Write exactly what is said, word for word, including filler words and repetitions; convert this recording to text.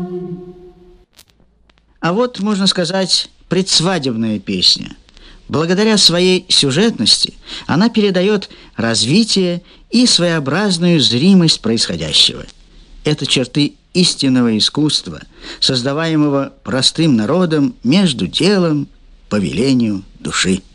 А вот, можно сказать, предсвадебная песня. Благодаря своей сюжетности она передает развитие и своеобразную зримость происходящего. Это черты истинного искусства, создаваемого простым народом между делом по велению души.